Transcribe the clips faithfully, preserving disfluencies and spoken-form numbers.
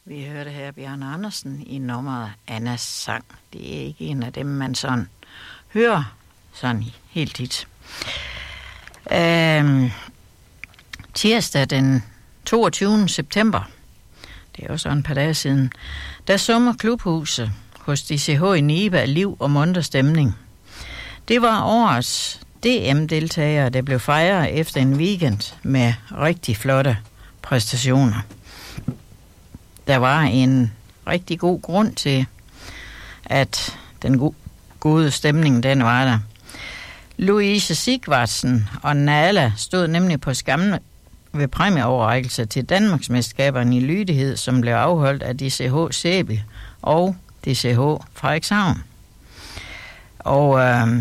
Vi hørte her Bjarne Andersen i nummeret Annas sang. Det er ikke en af dem, man sådan hører sådan helt tit. Øhm, tirsdag den toogtyvende september, det er også en par dage siden, der summer klubhuset hos D C H i Nibe af liv og munter stemning. Det var årets D M-deltagere, der blev fejret efter en weekend med rigtig flotte præstationer. Der var en rigtig god grund til, at den go- gode stemning, den var der. Louise Sigvardsen og Nala stod nemlig på skammen ved præmieoverrækkelse til Danmarksmesterskaberne i lydighed, som blev afholdt af D C H Sæby og D C H Frederikshavn. Og øh,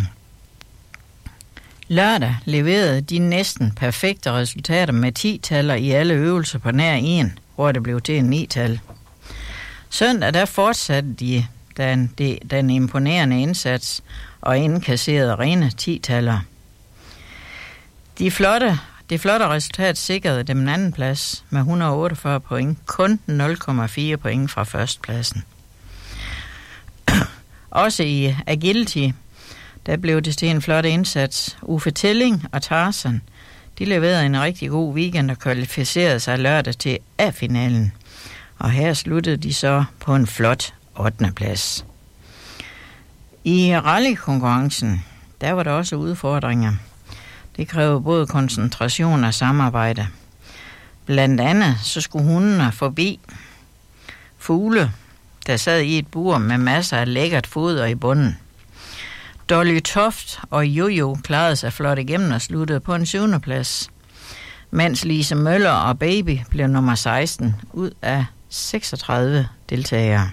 lørdag leverede de næsten perfekte resultater med ti-taller i alle øvelser på nær en, hvor det blev til en ni-tal. Søndag der fortsatte de den, de, den imponerende indsats og indkasserede rene ti-taller. De flotte, det flotte resultat sikrede dem en anden plads med et hundrede og otteogfyrre point, kun nul komma fire point fra førstepladsen. Også i agility, der blev det til en flot indsats. Uffe Telling og Tarzan, de leverede en rigtig god weekend og kvalificerede sig lørdag til A-finalen. Og her sluttede de så på en flot ottende plads. I rallykonkurrencen, der var der også udfordringer. Det krævede både koncentration og samarbejde. Blandt andet så skulle hundene forbi fugle, der sad i et bur med masser af lækkert foder i bunden. Dolly Toft og Jojo klarede sig flot igennem og sluttede på en syvende plads, mens Lise Møller og Baby blev nummer seksten ud af seksogtredive deltagere.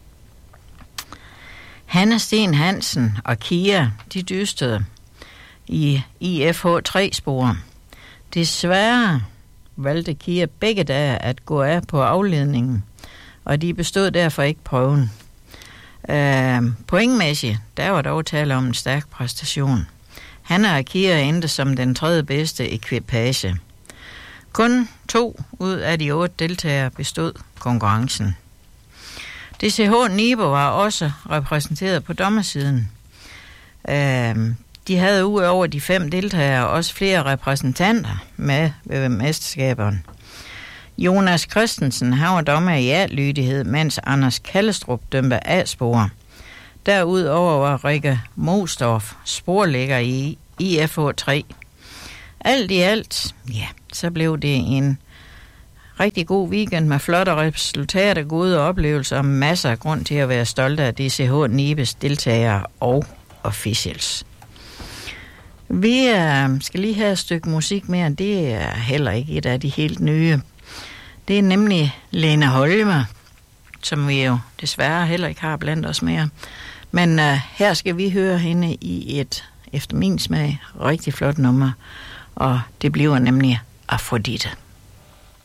Hanne Sten Hansen og Kia, de dystede i I F H tre-spor. Desværre valgte Kia begge dage at gå af på afledningen, og de bestod derfor ikke prøven. Uh, pointmæssigt, der var dog tale om en stærk præstation. Hanne og Kia endte som den tredje bedste ekvipage. Kun to ud af de otte deltagere bestod konkurrencen. D C H Nibe var også repræsenteret på dommersiden. Uh, de havde ud over de fem deltagere også flere repræsentanter med ved mesterskaberne. Jonas Christensen, han var dommer i A-lydighed, mens Anders Kallestrup dømte A-spor. Derudover var Rikke Mosdorf sporlægger i I F H tre. Alt i alt, ja, så blev det en rigtig god weekend med flotte resultater, gode oplevelser og masser af grund til at være stolte af D C H Nibes deltagere og officials. Vi uh, skal lige have et stykke musik mere, det er heller ikke et af de helt nye. Det er nemlig Lene Holme, som vi jo desværre heller ikke har blandt os mere. Men uh, her skal vi høre hende i et, efter min smag, rigtig flot nummer, og det bliver nemlig Afrodite.